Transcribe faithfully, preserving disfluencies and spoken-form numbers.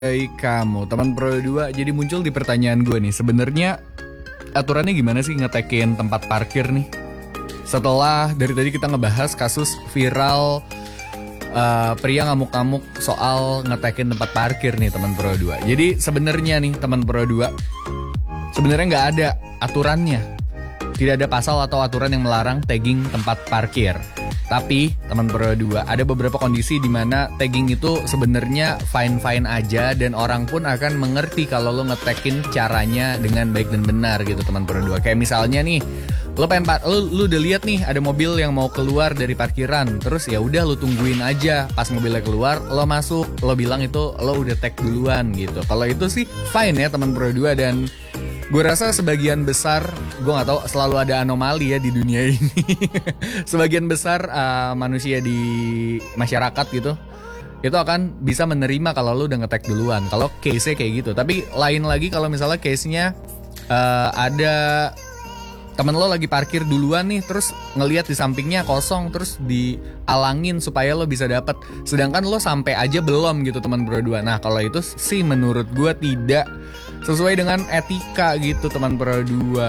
Baik kamu, teman Pro dua. Jadi muncul di pertanyaan gue nih, sebenarnya aturannya gimana sih ngetekin tempat parkir nih? Setelah dari tadi kita ngebahas kasus viral uh, pria ngamuk-ngamuk soal ngetekin tempat parkir nih teman Pro dua. Jadi sebenarnya nih teman Pro dua, sebenarnya nggak ada aturannya. Tidak ada pasal atau aturan yang melarang tagging tempat parkir. Tapi, teman Pro dua, ada beberapa kondisi di mana tagging itu sebenarnya fine-fine aja dan orang pun akan mengerti kalau lo nge-tagin caranya dengan baik dan benar gitu, teman Pro dua. Kayak misalnya nih, lo pengen lo, lo udah lihat nih ada mobil yang mau keluar dari parkiran, terus ya udah lo tungguin aja pas mobilnya keluar, lo masuk, lo bilang itu lo udah tag duluan gitu. Kalau itu sih fine ya, teman Pro dua, dan gue rasa sebagian besar, gue gak tahu, selalu ada anomali ya di dunia ini. Sebagian besar uh, manusia di masyarakat gitu, itu akan bisa menerima kalau lu udah nge-tag duluan, kalau case-nya kayak gitu. Tapi lain lagi kalau misalnya case-nya uh, ada temen lo lagi parkir duluan nih, terus ngelihat di sampingnya kosong, terus dialangin supaya lo bisa dapat, sedangkan lo sampai aja belum gitu, teman Pro dua. Nah kalau itu sih menurut gue tidak sesuai dengan etika gitu, teman Pro dua.